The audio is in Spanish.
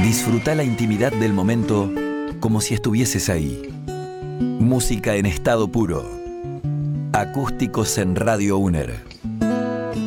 Disfruta la intimidad del momento como si estuvieses ahí. Música en estado puro. Acústicos en Radio UNER.